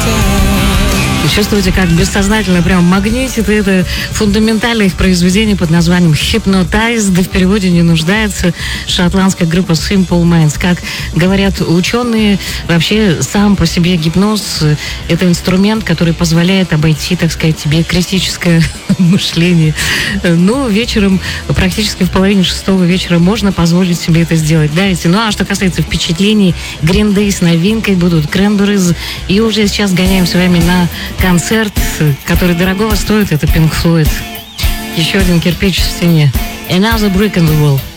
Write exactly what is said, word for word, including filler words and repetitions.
Чувствуете, как бессознательно прям магнитит. Это фундаментальное их произведение под названием Hypnotized. В переводе не нуждается. Шотландская группа Simple Minds. Как говорят ученые, вообще сам по себе гипноз — это инструмент, который позволяет обойти, так сказать, тебе критическое мышление. Ну, вечером, практически в половине шестого вечера можно позволить себе это сделать. Да, если... Ну, а что касается впечатлений, Green Day с новинкой будут Cranberries. И уже сейчас гоняем с вами на концерт, который дорогого стоит, это Pink Floyd. Еще один кирпич в стене. Another brick in the wall.